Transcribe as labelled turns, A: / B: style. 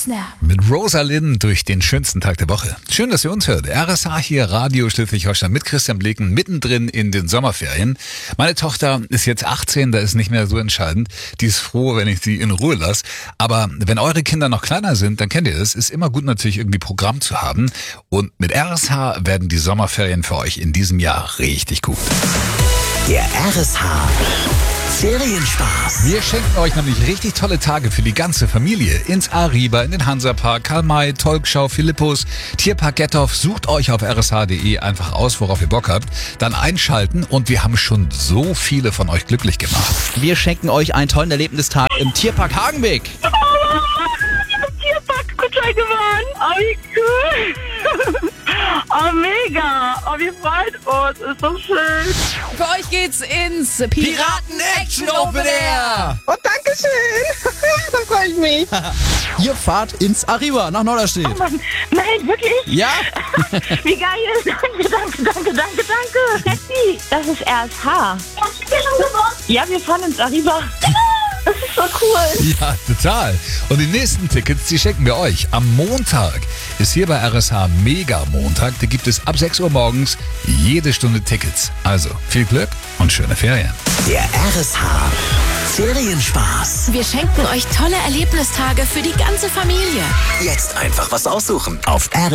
A: Snap.
B: Mit Rosalind durch den schönsten Tag der Woche. Schön, dass ihr uns hört. RSH hier, Radio Schleswig-Holstein mit Christian Bleken, mittendrin in den Sommerferien. Meine Tochter ist jetzt 18, da ist nicht mehr so entscheidend. Die ist froh, wenn ich sie in Ruhe lasse. Aber wenn eure Kinder noch kleiner sind, dann kennt ihr es. Ist immer gut natürlich irgendwie Programm zu haben. Und mit RSH werden die Sommerferien für euch in diesem Jahr richtig gut.
C: Der RSH Ferienspaß.
B: Wir schenken euch nämlich richtig tolle Tage für die ganze Familie. Ins Arriba, in den Hansapark, Karl-May, Tolkschau, Philippus, Tierpark Gethoff. Sucht euch auf rsh.de einfach aus, worauf ihr Bock habt. Dann einschalten und wir haben schon so viele von euch glücklich gemacht.
D: Wir schenken euch einen tollen Erlebnistag im Tierpark Hagenbeek.
E: Tierpark Kutscher gewonnen. Oh, wie cool. Oh, mega. Oh, wir freuen uns. Ist so schön.
A: Für euch geht's ins
D: Piraten Action Open Air.
E: Oh, danke schön. Da freue ich mich.
D: Ihr fahrt ins Arriba nach Norderstedt.
E: Oh Mann. Nein, wirklich?
D: Ja?
E: Wie geil. Danke. Sexy. Das ist RSH. Ja, wir fahren ins Arriba. Das ist so cool.
B: Ja, total. Und die nächsten Tickets, die schenken wir euch. Am Montag ist hier bei RSH Mega Montag. Da gibt es ab 6 Uhr morgens jede Stunde Tickets. Also viel Glück und schöne Ferien.
C: Der RSH Ferienspaß.
A: Wir schenken euch tolle Erlebnistage für die ganze Familie.
C: Jetzt einfach was aussuchen auf